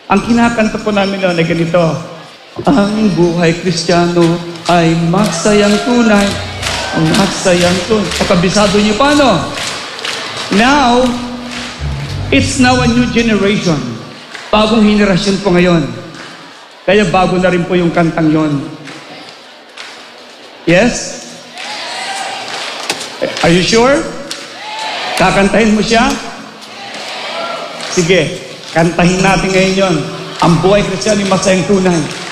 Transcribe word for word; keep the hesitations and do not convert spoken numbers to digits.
Ang kinakanta po namin noon ay ganito, ang buhay Kristiyano ay magsayang tunay, ang magsayang tunay. O kabisado niyo pa, no? Now, it's now a new generation. Bagong henerasyon po ngayon. Kaya bago na rin po yung kantang yon. Yes? Are you sure? Kakantahin mo siya? Sige, kantahin natin ngayon yon. Ang buhay Kristiyano ay masayang tunay.